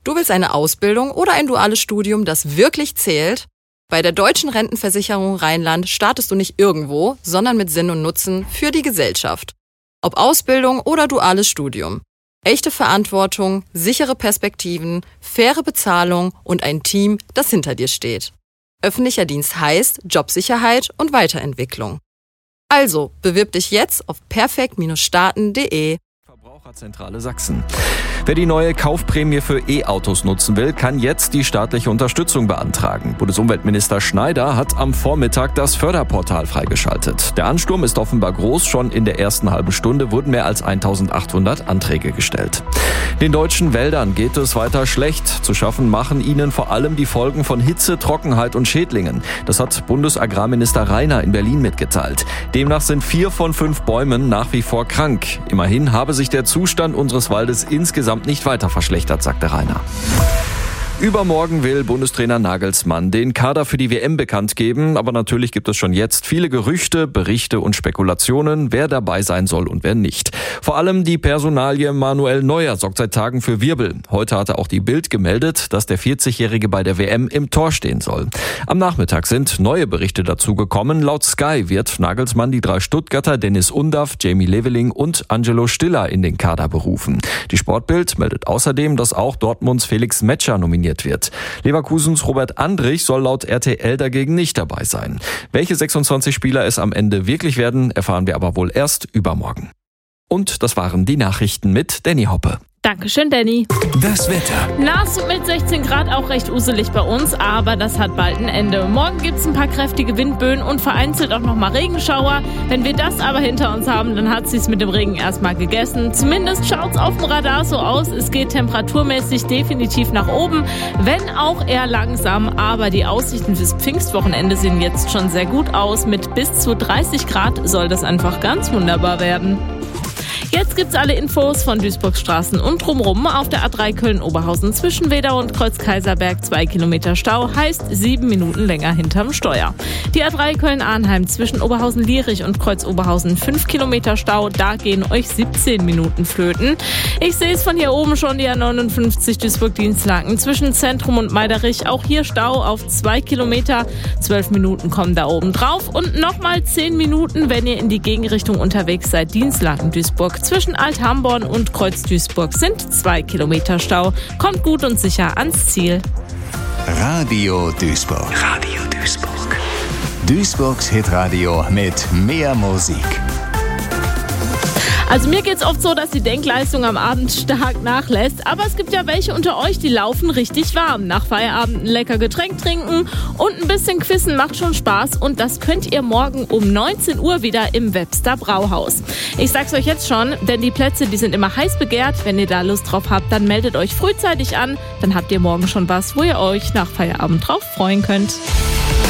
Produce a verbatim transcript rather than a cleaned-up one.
Du willst eine Ausbildung oder ein duales Studium, das wirklich zählt? Bei der Deutschen Rentenversicherung Rheinland startest du nicht irgendwo, sondern mit Sinn und Nutzen für die Gesellschaft. Ob Ausbildung oder duales Studium. Echte Verantwortung, sichere Perspektiven, faire Bezahlung und ein Team, das hinter dir steht. Öffentlicher Dienst heißt Jobsicherheit und Weiterentwicklung. Also, bewirb dich jetzt auf perfekt Bindestrich starten punkt de. Verbraucherzentrale Sachsen. Wer die neue Kaufprämie für E-Autos nutzen will, kann jetzt die staatliche Unterstützung beantragen. Bundesumweltminister Schneider hat am Vormittag das Förderportal freigeschaltet. Der Ansturm ist offenbar groß. Schon in der ersten halben Stunde wurden mehr als eintausendachthundert Anträge gestellt. Den deutschen Wäldern geht es weiter schlecht. Zu schaffen machen ihnen vor allem die Folgen von Hitze, Trockenheit und Schädlingen. Das hat Bundesagrarminister Rainer in Berlin mitgeteilt. Demnach sind vier von fünf Bäumen nach wie vor krank. Immerhin habe sich der Zustand unseres Waldes insgesamt nicht weiter verschlechtert, sagte Rainer. Übermorgen will Bundestrainer Nagelsmann den Kader für die W M bekannt geben, aber natürlich gibt es schon jetzt viele Gerüchte, Berichte und Spekulationen, wer dabei sein soll und wer nicht. Vor allem die Personalie Manuel Neuer sorgt seit Tagen für Wirbel. Heute hatte auch die Bild gemeldet, dass der vierzigjährige bei der W M im Tor stehen soll. Am Nachmittag sind neue Berichte dazu gekommen. Laut Sky wird Nagelsmann die drei Stuttgarter Dennis Undaff, Jamie Leveling und Angelo Stiller in den Kader berufen. Die Sportbild meldet außerdem, dass auch Dortmunds Felix Metscher nominiert wird. Leverkusens Robert Andrich soll laut R T L dagegen nicht dabei sein. Welche sechsundzwanzig Spieler es am Ende wirklich werden, erfahren wir aber wohl erst übermorgen. Und das waren die Nachrichten mit Danny Hoppe. Dankeschön, Danny. Das Wetter. Nass und mit sechzehn Grad auch recht uselig bei uns, aber das hat bald ein Ende. Morgen gibt es ein paar kräftige Windböen und vereinzelt auch noch mal Regenschauer. Wenn wir das aber hinter uns haben, dann hat es sich mit dem Regen erstmal gegessen. Zumindest schaut es auf dem Radar so aus. Es geht temperaturmäßig definitiv nach oben, wenn auch eher langsam. Aber die Aussichten fürs Pfingstwochenende sehen jetzt schon sehr gut aus. Mit bis zu dreißig Grad soll das einfach ganz wunderbar werden. Jetzt gibt's alle Infos von Duisburgs Straßen und drumrum. Auf der A drei Köln-Oberhausen zwischen Wedau und Kreuz-Kaiserberg zwei Kilometer Stau, heißt sieben Minuten länger hinterm Steuer. Die A drei Köln-Arnheim zwischen Oberhausen-Lierich und Kreuz-Oberhausen fünf Kilometer Stau, da gehen euch siebzehn Minuten flöten. Ich sehe es von hier oben schon, die A neunundfünfzig Duisburg-Dienstlaken zwischen Zentrum und Meiderich. Auch hier Stau auf zwei Kilometer, zwölf Minuten kommen da oben drauf und nochmal zehn Minuten, wenn ihr in die Gegenrichtung unterwegs seid. Dienstlaken-Duisburg zwischen Alt-Hamborn und Kreuz-Duisburg sind zwei Kilometer Stau. Kommt gut und sicher ans Ziel. Radio Duisburg. Radio Duisburg. Duisburgs Hitradio mit mehr Musik. Also mir geht's oft so, dass die Denkleistung am Abend stark nachlässt. Aber es gibt ja welche unter euch, die laufen richtig warm. Nach Feierabend ein lecker Getränk trinken und ein bisschen Quissen macht schon Spaß. Und das könnt ihr morgen um neunzehn Uhr wieder im Webster Brauhaus. Ich sag's euch jetzt schon, denn die Plätze, die sind immer heiß begehrt. Wenn ihr da Lust drauf habt, dann meldet euch frühzeitig an. Dann habt ihr morgen schon was, wo ihr euch nach Feierabend drauf freuen könnt.